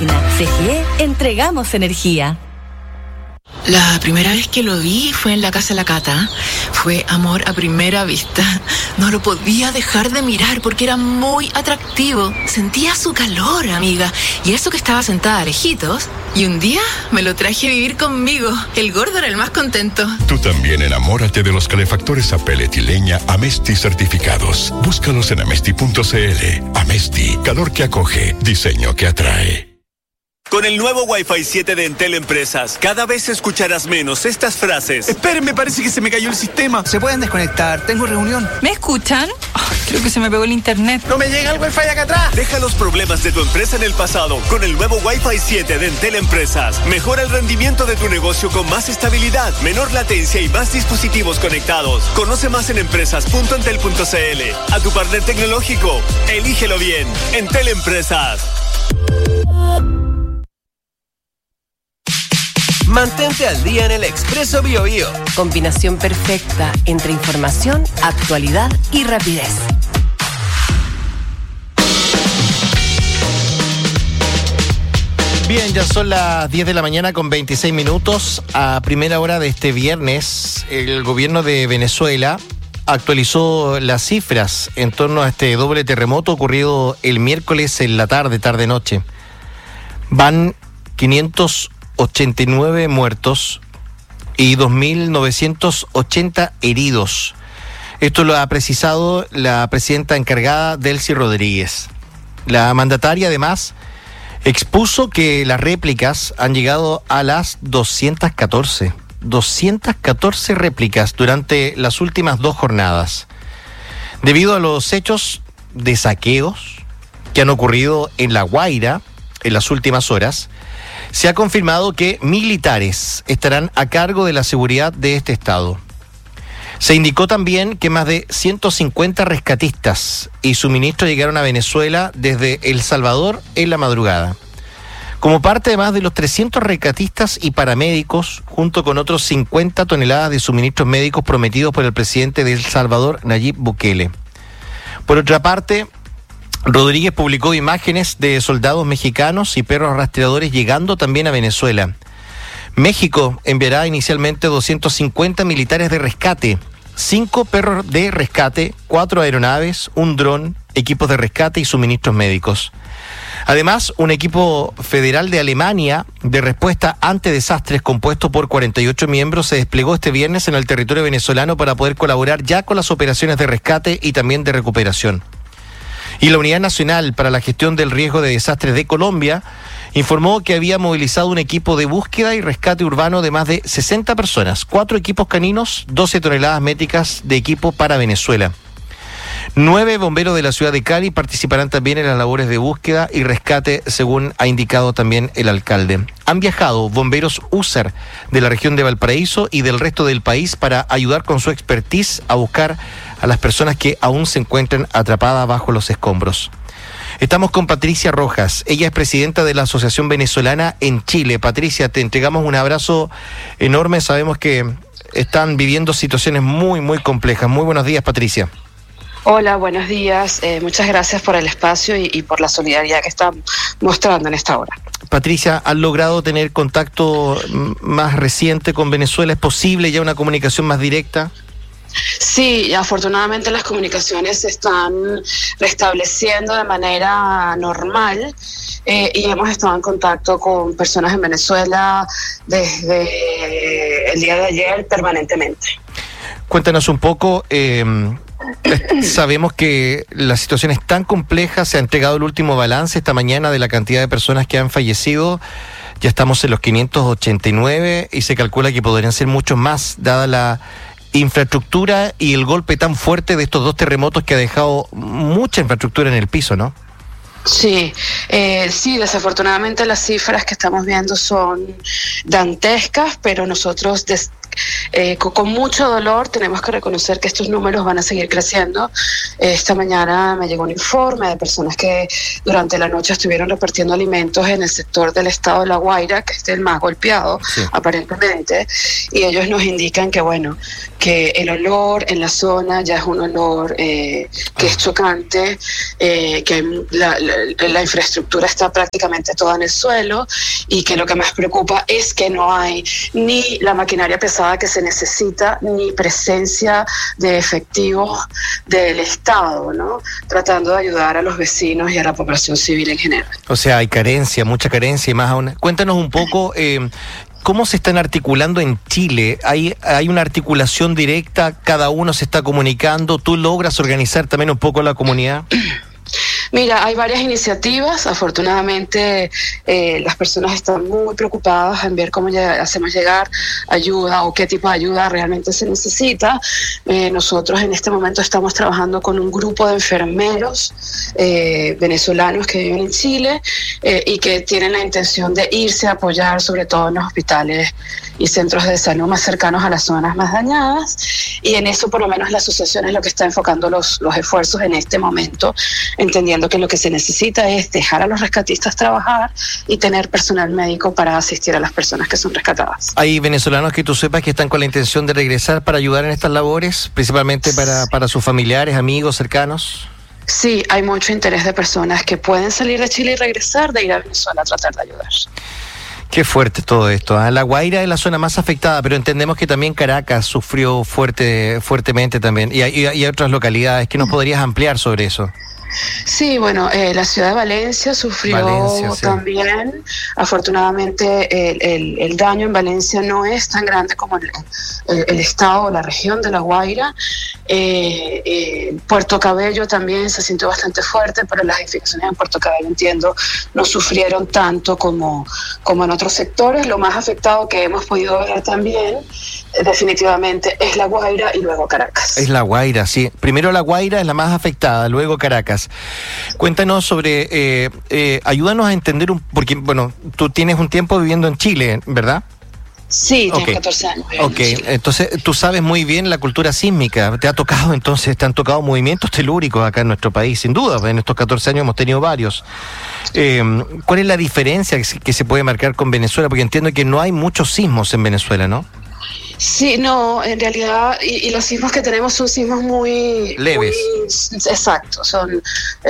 máquina. CGE, entregamos energía. La primera vez que lo vi fue en la casa de la Cata. Fue amor a primera vista. No lo podía dejar de mirar porque era muy atractivo. Sentía su calor, amiga. Y eso que estaba sentada a lejitos. Y un día me lo traje a vivir conmigo. El gordo era el más contento. Tú también enamórate de los calefactores a pellet y leña Amesti certificados. Búscalos en amesti.cl. Amesti, calor que acoge, diseño que atrae. Con el nuevo Wi-Fi 7 de Entel Empresas, cada vez escucharás menos estas frases. Esperen, me parece que se me cayó el sistema. ¿Se pueden desconectar? Tengo reunión. ¿Me escuchan? Creo que se me pegó el internet. ¡No me llega el Wi-Fi acá atrás! Deja los problemas de tu empresa en el pasado con el nuevo Wi-Fi 7 de Entel Empresas. Mejora el rendimiento de tu negocio con más estabilidad, menor latencia y más dispositivos conectados. Conoce más en empresas.entel.cl. A tu partner tecnológico, elígelo bien. Entel Empresas. Mantente al día en el Expreso BioBio. Combinación perfecta entre información, actualidad y rapidez. Bien, ya son las 10 de la mañana con 26 minutos. A primera hora de este viernes, el gobierno de Venezuela actualizó las cifras en torno a este doble terremoto ocurrido el miércoles en la tarde-noche. Van 589 muertos y 2.980 heridos. Esto lo ha precisado la presidenta encargada, Delcy Rodríguez. La mandataria, además, expuso que las réplicas han llegado a las 214 réplicas durante las últimas 2 jornadas. Debido a los hechos de saqueos que han ocurrido en La Guaira en las últimas horas, se ha confirmado que militares estarán a cargo de la seguridad de este estado. Se indicó también que más de 150 rescatistas y suministros llegaron a Venezuela desde El Salvador en la madrugada. Como parte además de los 300 rescatistas y paramédicos, junto con otros 50 toneladas de suministros médicos prometidos por el presidente de El Salvador, Nayib Bukele. Por otra parte, Rodríguez publicó imágenes de soldados mexicanos y perros rastreadores llegando también a Venezuela. México enviará inicialmente 250 militares de rescate, 5 perros de rescate, 4 aeronaves, un dron, equipos de rescate y suministros médicos. Además, un equipo federal de Alemania de respuesta ante desastres compuesto por 48 miembros se desplegó este viernes en el territorio venezolano para poder colaborar ya con las operaciones de rescate y también de recuperación. Y la Unidad Nacional para la Gestión del Riesgo de Desastres de Colombia informó que había movilizado un equipo de búsqueda y rescate urbano de más de 60 personas, 4 equipos caninos, 12 toneladas métricas de equipo para Venezuela. 9 bomberos de la ciudad de Cali participarán también en las labores de búsqueda y rescate, según ha indicado también el alcalde. Han viajado bomberos USAR de la región de Valparaíso y del resto del país para ayudar con su expertise a buscar a las personas que aún se encuentran atrapadas bajo los escombros. Estamos con Patricia Rojas, ella es presidenta de la Asociación Venezolana en Chile. Patricia, te entregamos un abrazo enorme, sabemos que están viviendo situaciones muy complejas. Muy buenos días, Patricia. Hola, buenos días. Muchas gracias por el espacio y por la solidaridad que están mostrando en esta hora. Patricia, ¿han logrado tener contacto más reciente con Venezuela? ¿Es posible ya una comunicación más directa? Sí, afortunadamente las comunicaciones se están restableciendo de manera normal y hemos estado en contacto con personas en Venezuela desde el día de ayer permanentemente. Cuéntanos un poco, sabemos que la situación es tan compleja, se ha entregado el último balance esta mañana de la cantidad de personas que han fallecido, ya estamos en los 589 y se calcula que podrían ser muchos más, dada la infraestructura y el golpe tan fuerte de estos 2 terremotos que ha dejado mucha infraestructura en el piso, ¿no? Sí, desafortunadamente las cifras que estamos viendo son dantescas, pero nosotros con mucho dolor tenemos que reconocer que estos números van a seguir creciendo. Esta mañana me llegó un informe de personas que durante la noche estuvieron repartiendo alimentos en el sector del estado de La Guaira, que es el más golpeado, sí, aparentemente, y ellos nos indican que, bueno, que el olor en la zona ya es un olor que es chocante, que la infraestructura está prácticamente toda en el suelo, y que lo que más preocupa es que no hay ni la maquinaria pesada que se necesita, ni presencia de efectivos del Estado, ¿no? Tratando de ayudar a los vecinos y a la población civil en general. O sea, hay carencia, mucha carencia, y más aún. Cuéntanos un poco, ¿cómo se están articulando en Chile? ¿Hay una articulación directa? ¿Cada uno se está comunicando? ¿Tú logras organizar también un poco la comunidad? Mira, hay varias iniciativas. Afortunadamente, las personas están muy preocupadas en ver cómo hacemos llegar ayuda o qué tipo de ayuda realmente se necesita. Nosotros en este momento estamos trabajando con un grupo de enfermeros venezolanos que viven en Chile y que tienen la intención de irse a apoyar sobre todo en los hospitales y centros de salud más cercanos a las zonas más dañadas, y en eso por lo menos la asociación es lo que está enfocando los esfuerzos en este momento, entendiendo que lo que se necesita es dejar a los rescatistas trabajar y tener personal médico para asistir a las personas que son rescatadas. ¿Hay venezolanos que tú sepas que están con la intención de regresar para ayudar en estas labores, principalmente para sus familiares, amigos, cercanos? Sí, hay mucho interés de personas que pueden salir de Chile y regresar, de ir a Venezuela a tratar de ayudar. Qué fuerte todo esto. La Guaira es la zona más afectada, pero entendemos que también Caracas sufrió fuertemente también. Y hay otras localidades. ¿Qué nos podrías ampliar sobre eso? Sí, bueno, la ciudad de Valencia sufrió también. Afortunadamente el daño en Valencia no es tan grande como el estado o la región de La Guaira. Puerto Cabello también se sintió bastante fuerte, pero las edificaciones en Puerto Cabello, entiendo, no sufrieron tanto como en otros sectores. Lo más afectado que hemos podido ver también definitivamente es La Guaira y luego Caracas. Es La Guaira, sí. Primero La Guaira es la más afectada, luego Caracas. Cuéntanos sobre, ayúdanos a entender porque, bueno, tú tienes un tiempo viviendo en Chile, ¿verdad? Sí, tengo 14 años. Ok, entonces tú sabes muy bien la cultura sísmica. ¿Te han tocado movimientos telúricos acá en nuestro país? Sin duda, en estos 14 años hemos tenido varios. ¿Cuál es la diferencia que se puede marcar con Venezuela? Porque entiendo que no hay muchos sismos en Venezuela, ¿no? Sí, no, en realidad, y los sismos que tenemos son sismos muy leves. Exacto, son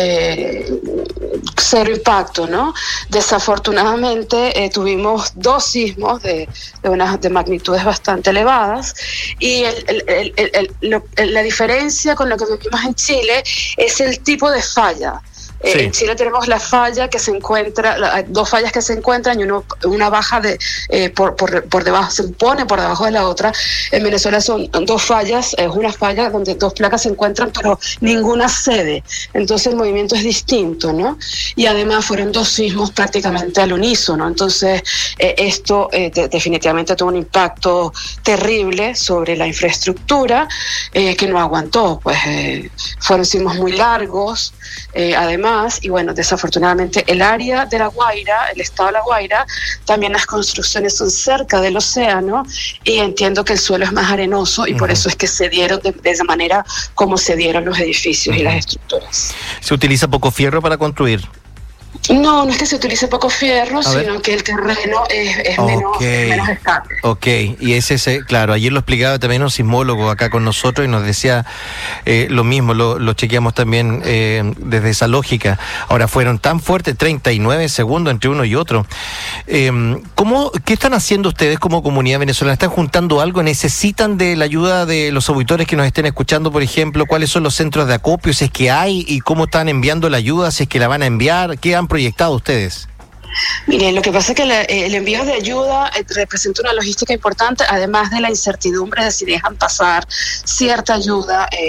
cero impacto, ¿no? Desafortunadamente tuvimos 2 sismos de magnitudes bastante elevadas, y la diferencia con lo que vivimos en Chile es el tipo de falla. Sí. En Chile tenemos la falla que se encuentra, 2 fallas que se encuentran, y una baja por debajo, se pone por debajo de la otra. En Venezuela son 2 fallas, es una falla donde 2 placas se encuentran, pero ninguna cede. Entonces el movimiento es distinto, ¿no? Y además fueron 2 sismos prácticamente al unísono. Entonces esto definitivamente tuvo un impacto terrible sobre la infraestructura que no aguantó. Pues fueron sismos muy largos, además. Y bueno, desafortunadamente el área de La Guaira, el estado de La Guaira, también las construcciones son cerca del océano, y entiendo que el suelo es más arenoso, y por eso es que se dieron de esa manera como se dieron los edificios y las estructuras. ¿Se utiliza poco fierro para construir? No es que se utilice poco fierro, sino que el terreno es menos estable. Ok, y claro, ayer lo explicaba también un sismólogo acá con nosotros y nos decía lo mismo, lo chequeamos también desde esa lógica. Ahora, fueron tan fuertes, 39 segundos entre uno y otro. ¿Qué están haciendo ustedes como comunidad venezolana? ¿Están juntando algo? ¿Necesitan de la ayuda de los auditores que nos estén escuchando, por ejemplo? ¿Cuáles son los centros de acopio, si es que hay, y cómo están enviando la ayuda, si es que la van a enviar? ¿Qué han proyectado ustedes? Miren, lo que pasa es que el envío de ayuda representa una logística importante, además de la incertidumbre de si dejan pasar cierta ayuda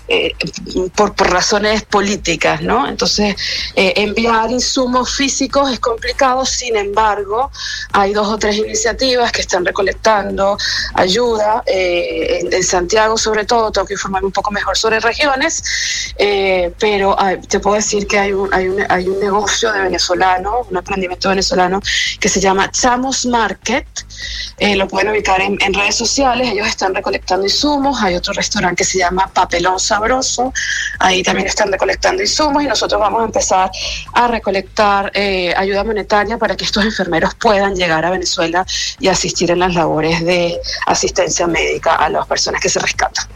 por razones políticas, ¿no? Entonces, enviar insumos físicos es complicado. Sin embargo, hay 2 o 3 iniciativas que están recolectando ayuda en Santiago, sobre todo. Tengo que informar un poco mejor sobre regiones, pero te puedo decir que hay un negocio de venezolano, un emprendimiento venezolano que se llama Chamos Market. Lo pueden ubicar en redes sociales. Ellos están recolectando insumos. Hay otro restaurante que se llama Papelón Sabroso, ahí también están recolectando insumos, y nosotros vamos a empezar a recolectar ayuda monetaria para que estos enfermeros puedan llegar a Venezuela y asistir en las labores de asistencia médica a las personas que se rescatan.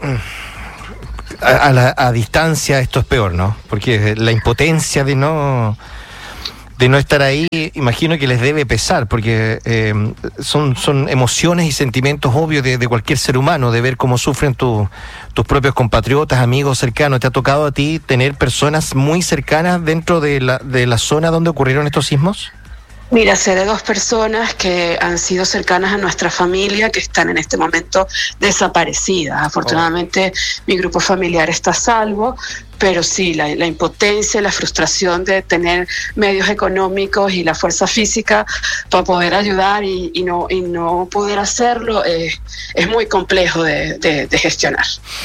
A distancia esto es peor, ¿no? Porque la impotencia de no estar ahí, imagino que les debe pesar, porque son emociones y sentimientos obvios de cualquier ser humano, de ver cómo sufren tus propios compatriotas, amigos cercanos. ¿Te ha tocado a ti tener personas muy cercanas dentro de la zona donde ocurrieron estos sismos? Mira, sé de 2 personas que han sido cercanas a nuestra familia que están en este momento desaparecidas. Afortunadamente, mi grupo familiar está a salvo, pero sí, la impotencia, la frustración de tener medios económicos y la fuerza física para poder ayudar y no poder hacerlo es muy complejo de gestionar.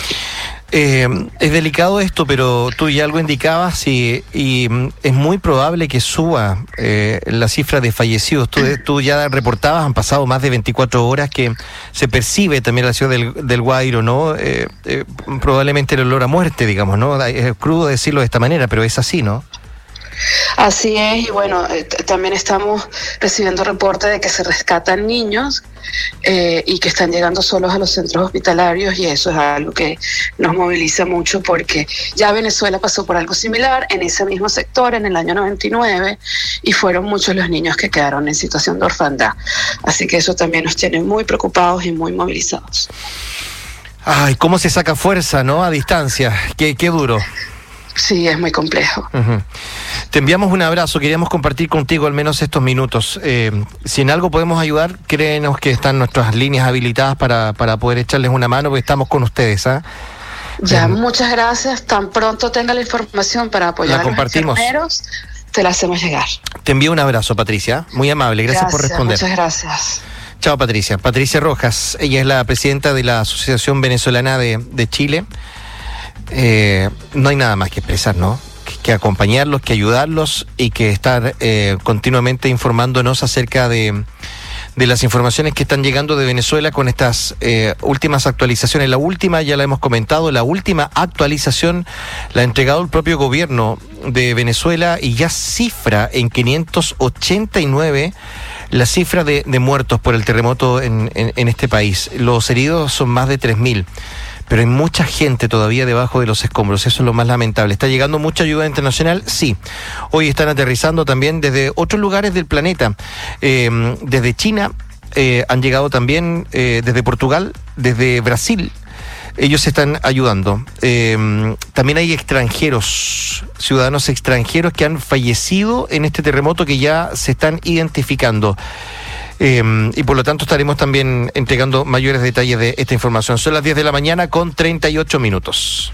Es delicado esto, pero tú ya algo indicabas y es muy probable que suba la cifra de fallecidos. Tú ya reportabas, han pasado más de 24 horas, que se percibe también en la ciudad del Guairo, ¿no? Probablemente el olor a muerte, digamos, ¿no? Es crudo decirlo de esta manera, pero es así, ¿no? Así es, y bueno, también estamos recibiendo reportes de que se rescatan niños y que están llegando solos a los centros hospitalarios, y eso es algo que nos moviliza mucho, porque ya Venezuela pasó por algo similar en ese mismo sector en el año 99 y fueron muchos los niños que quedaron en situación de orfandad. Así que eso también nos tiene muy preocupados y muy movilizados. Ay, cómo se saca fuerza, ¿no? A distancia, qué duro. Sí, es muy complejo. Uh-huh. Te enviamos un abrazo, queríamos compartir contigo al menos estos minutos. Si en algo podemos ayudar, créenos que están nuestras líneas habilitadas para poder echarles una mano, porque estamos con ustedes, ¿ah? Ya, muchas gracias. Tan pronto tenga la información para apoyar a los enfermeros, te la hacemos llegar. Te envío un abrazo, Patricia, muy amable, gracias por responder. Muchas gracias. Chao, Patricia. Patricia Rojas, ella es la presidenta de la Asociación Venezolana de Chile. No hay nada más que expresar, ¿no? Que acompañarlos, que ayudarlos y que estar continuamente informándonos acerca de las informaciones que están llegando de Venezuela con estas últimas actualizaciones. La última, ya la hemos comentado, la última actualización la ha entregado el propio gobierno de Venezuela y ya cifra en 589 la cifra de muertos por el terremoto en este país. Los heridos son más de 3.000. Pero hay mucha gente todavía debajo de los escombros, eso es lo más lamentable. ¿Está llegando mucha ayuda internacional? Sí. Hoy están aterrizando también desde otros lugares del planeta. Desde China han llegado también, desde Portugal, desde Brasil. Ellos están ayudando. También hay extranjeros, ciudadanos extranjeros que han fallecido en este terremoto, que ya se están identificando. Y por lo tanto estaremos también entregando mayores detalles de esta información. Son las 10 de la mañana con 38 minutos.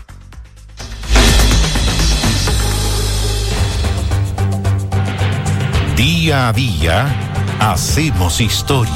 Día a día hacemos historia.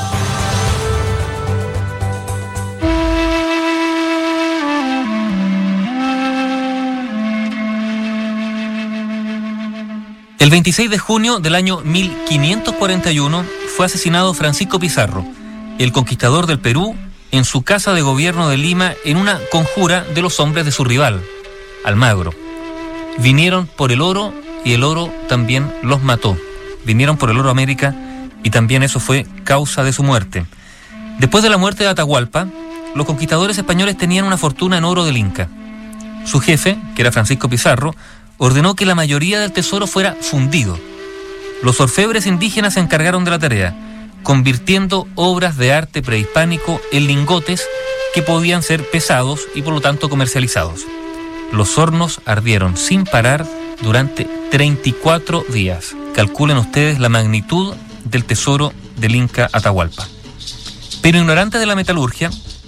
El 26 de junio del año 1541 fue asesinado Francisco Pizarro, el conquistador del Perú, en su casa de gobierno de Lima, en una conjura de los hombres de su rival, Almagro. Vinieron por el oro y el oro también los mató. Vinieron por el oro a América y también eso fue causa de su muerte. Después de la muerte de Atahualpa, los conquistadores españoles tenían una fortuna en oro del Inca. Su jefe, que era Francisco Pizarro, ordenó que la mayoría del tesoro fuera fundido. Los orfebres indígenas se encargaron de la tarea, convirtiendo obras de arte prehispánico en lingotes que podían ser pesados y por lo tanto comercializados. Los hornos ardieron sin parar durante 34 días. Calculen ustedes la magnitud del tesoro del Inca Atahualpa. Pero ignorante de la metalurgia,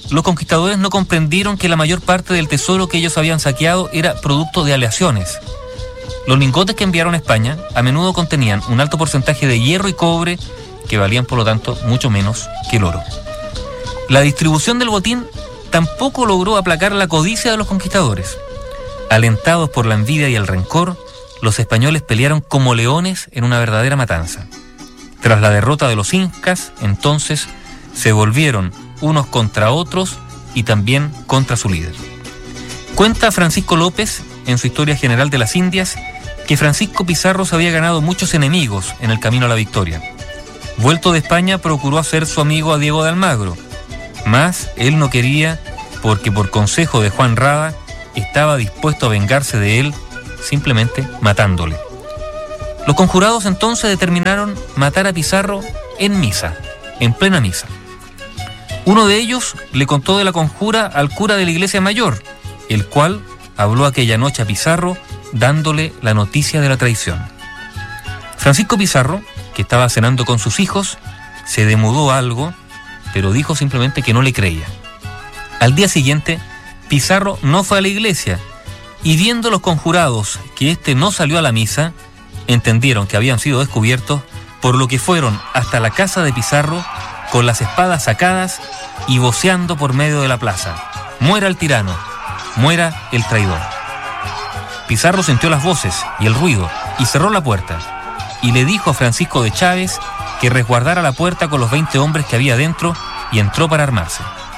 los conquistadores no comprendieron que la mayor parte del tesoro que ellos habían saqueado era producto de aleaciones. Los lingotes que enviaron a España a menudo contenían un alto porcentaje de hierro y cobre, que valían por lo tanto mucho menos que el oro. La distribución del botín tampoco logró aplacar la codicia de los conquistadores. Alentados por la envidia y el rencor, los españoles pelearon como leones en una verdadera matanza. Tras la derrota de los incas, entonces, se volvieron unos contra otros y también contra su líder. Cuenta Francisco López, en su Historia General de las Indias, que Francisco Pizarro se había ganado muchos enemigos en el camino a la victoria. Vuelto de España, procuró hacer su amigo a Diego de Almagro, mas él no quería porque por consejo de Juan Rada estaba dispuesto a vengarse de él simplemente matándole. Los conjurados entonces determinaron matar a Pizarro en misa, en plena misa. Uno de ellos le contó de la conjura al cura de la iglesia mayor, el cual habló aquella noche a Pizarro dándole la noticia de la traición. Francisco Pizarro, que estaba cenando con sus hijos, se demudó algo, pero dijo simplemente que no le creía. Al día siguiente, Pizarro no fue a la iglesia, y viendo los conjurados que éste no salió a la misa, entendieron que habían sido descubiertos, por lo que fueron hasta la casa de Pizarro con las espadas sacadas y voceando por medio de la plaza: «Muera el tirano, muera el traidor». Pizarro sintió las voces y el ruido y cerró la puerta, y le dijo a Francisco de Chávez que resguardara la puerta con los 20 hombres que había dentro, y entró para armarse.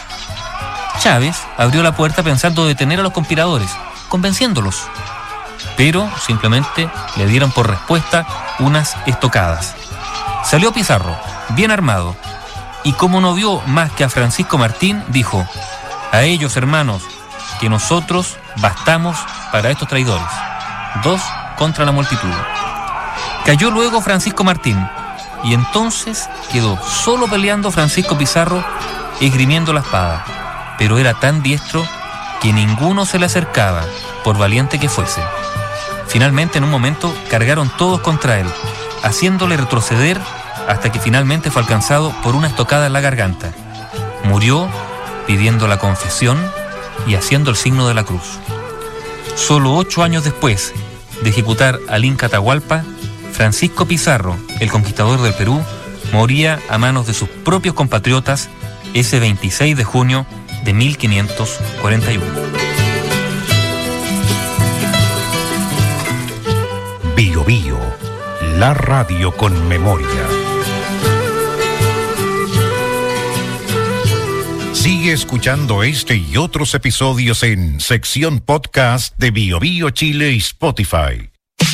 Chávez abrió la puerta pensando detener a los conspiradores, convenciéndolos, pero simplemente le dieron por respuesta unas estocadas. Salió Pizarro, bien armado, y como no vio más que a Francisco Martín, dijo: «A ellos, hermanos, que nosotros bastamos para estos traidores, 2 contra la multitud». Cayó luego Francisco Martín, y entonces quedó solo peleando Francisco Pizarro, esgrimiendo la espada, pero era tan diestro que ninguno se le acercaba, por valiente que fuese. Finalmente, en un momento, cargaron todos contra él, haciéndole retroceder hasta que finalmente fue alcanzado por una estocada en la garganta. Murió pidiendo la confesión y haciendo el signo de la cruz. Solo 8 años después de ejecutar al Inca Atahualpa, Francisco Pizarro, el conquistador del Perú, moría a manos de sus propios compatriotas ese 26 de junio de 1541. Bio Bio, la radio con memoria. Sigue escuchando este y otros episodios en sección podcast de Bio Bio Chile y Spotify.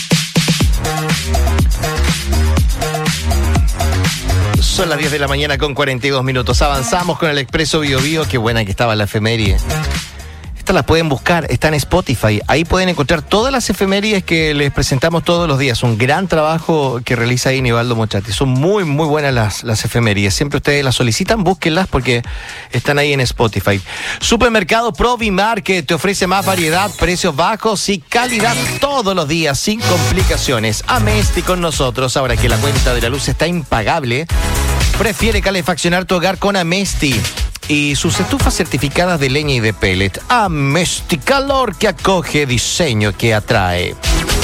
Son las 10 de la mañana con 42 minutos. Avanzamos con el Expreso Bio Bio. Qué buena que estaba la efeméride. Estas las pueden buscar, está en Spotify. Ahí pueden encontrar todas las efemérides que les presentamos todos los días. Un gran trabajo que realiza ahí Nivaldo Mochati. Son muy, muy buenas las efemérides. Siempre ustedes las solicitan, búsquenlas porque están ahí en Spotify. Supermercado Provimar, que te ofrece más variedad, precios bajos y calidad todos los días, sin complicaciones. Amesti con nosotros. Ahora que la cuenta de la luz está impagable, prefiere calefaccionar tu hogar con Amesti y sus estufas certificadas de leña y de pellet. Amesti, calor que acoge, diseño que atrae.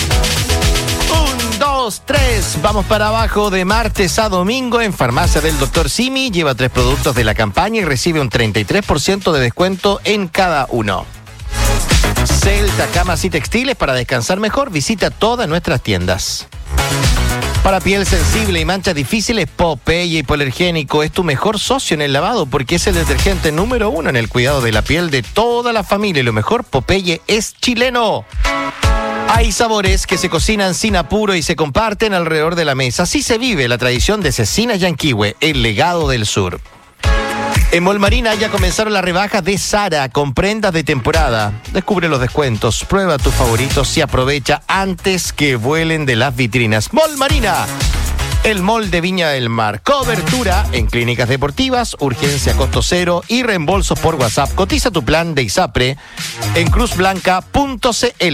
1, 2, 3, vamos para abajo. De martes a domingo en Farmacia del Dr. Simi. Lleva 3 productos de la campaña y recibe un 33% de descuento en cada uno. Celta, camas y textiles para descansar mejor. Visita todas nuestras tiendas. Para piel sensible y manchas difíciles, Popeye Hipoalergénico es tu mejor socio en el lavado porque es el detergente número 1 en el cuidado de la piel de toda la familia. Y lo mejor, Popeye es chileno. Hay sabores que se cocinan sin apuro y se comparten alrededor de la mesa. Así se vive la tradición de Cecina Yanquihue, el legado del sur. En Mall Marina ya comenzaron las rebajas de Zara con prendas de temporada. Descubre los descuentos, prueba tus favoritos y aprovecha antes que vuelen de las vitrinas. Mall Marina, el mall de Viña del Mar. Cobertura en clínicas deportivas, urgencia costo cero y reembolsos por WhatsApp. Cotiza tu plan de ISAPRE en cruzblanca.cl.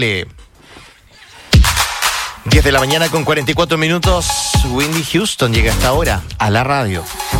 10 de la mañana con 44 minutos. Whitney Houston llega hasta ahora a la radio.